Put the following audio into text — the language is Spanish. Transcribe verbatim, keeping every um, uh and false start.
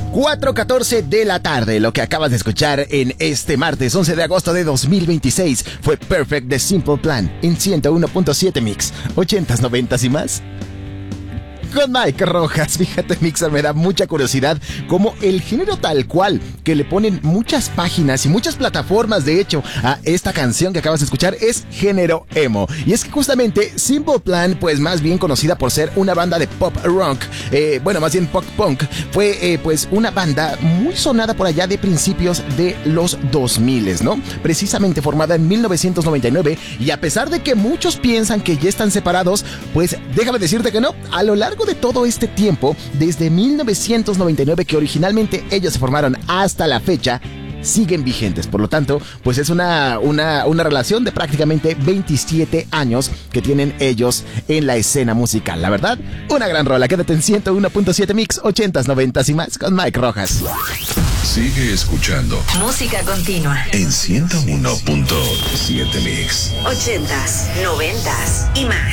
cuatro catorce de la tarde. Lo que acabas de escuchar en este martes once de agosto de dos mil veintiséis fue Perfect de Simple Plan en ciento uno punto siete Mix, ochentas, noventas y más. Con Mike Rojas. Fíjate, Mixer, me da mucha curiosidad cómo el género tal cual, que le ponen muchas páginas y muchas plataformas, de hecho, a esta canción que acabas de escuchar, es género emo. Y es que justamente Simple Plan, pues más bien conocida por ser una banda de pop rock, eh, bueno, más bien pop punk, fue eh, pues una banda muy sonada por allá de principios de los dos mil, ¿no? Precisamente formada en mil novecientos noventa y nueve, y a pesar de que muchos piensan que ya están separados, pues déjame decirte que no. A lo largo de todo este tiempo, desde mil novecientos noventa y nueve, que originalmente ellos se formaron, hasta la fecha, siguen vigentes. Por lo tanto, pues es una, una, una relación de prácticamente veintisiete años que tienen ellos en la escena musical. La verdad, una gran rola. Quédate en ciento uno punto siete Mix, ochentas, noventas y más con Mike Rojas. Sigue escuchando música continua en ciento uno punto siete Mix, ochentas, noventas y más.